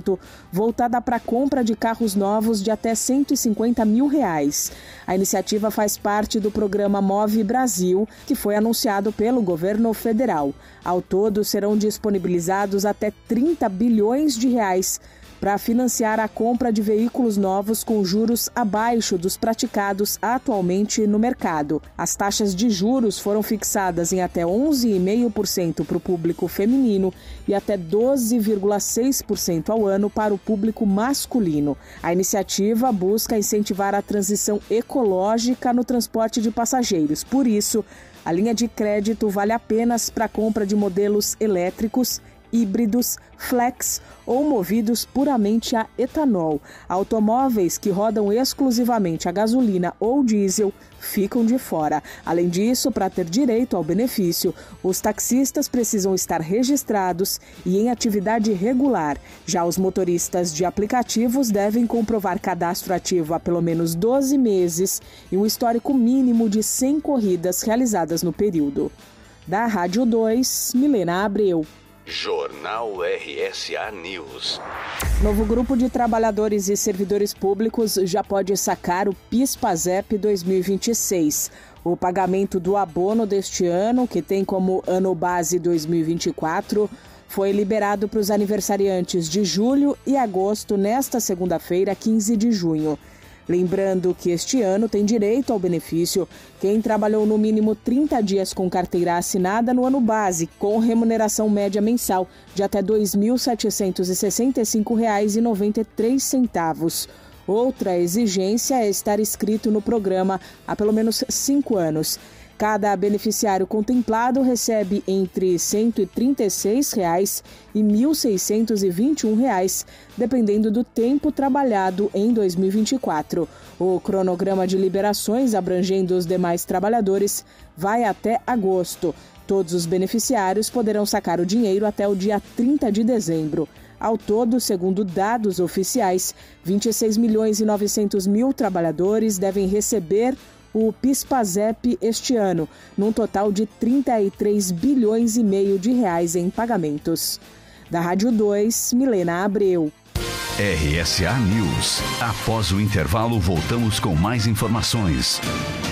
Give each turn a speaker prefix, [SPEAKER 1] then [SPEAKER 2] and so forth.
[SPEAKER 1] crédito voltada para a compra de carros novos de até R$150 mil. A iniciativa faz parte do programa Move Brasil, que foi anunciado pelo governo federal. Ao todo, serão disponibilizados até R$30 bilhões para financiar a compra de veículos novos com juros abaixo dos praticados atualmente no mercado. As taxas de juros foram fixadas em até 11,5% para o público feminino e até 12,6% ao ano para o público masculino. A iniciativa busca incentivar a transição ecológica no transporte de passageiros. Por isso, a linha de crédito vale apenas para a compra de modelos elétricos, híbridos, flex ou movidos puramente a etanol. Automóveis que rodam exclusivamente a gasolina ou diesel ficam de fora. Além disso, para ter direito ao benefício, os taxistas precisam estar registrados e em atividade regular. Já os motoristas de aplicativos devem comprovar cadastro ativo há pelo menos 12 meses e um histórico mínimo de 100 corridas realizadas no período. Da Rádio 2, Milena Abreu.
[SPEAKER 2] Jornal RSA News.
[SPEAKER 1] Novo grupo de trabalhadores e servidores públicos já pode sacar o PIS/PASEP 2026. O pagamento do abono deste ano, que tem como ano base 2024, foi liberado para os aniversariantes de julho e agosto nesta segunda-feira, 15 de junho. Lembrando que este ano tem direito ao benefício quem trabalhou no mínimo 30 dias com carteira assinada no ano base, com remuneração média mensal de até R$ 2.765,93. Outra exigência é estar inscrito no programa há pelo menos 5 anos. Cada beneficiário contemplado recebe entre R$ 136,00 e R$ 1.621,00, dependendo do tempo trabalhado em 2024. O cronograma de liberações abrangendo os demais trabalhadores vai até agosto. Todos os beneficiários poderão sacar o dinheiro até o dia 30 de dezembro. Ao todo, segundo dados oficiais, 26.900.000 trabalhadores devem receber o PIS/PASEP este ano, num total de 33,5 bilhões de reais em pagamentos. Da Rádio 2, Milena Abreu.
[SPEAKER 2] RSA News. Após o intervalo, voltamos com mais informações.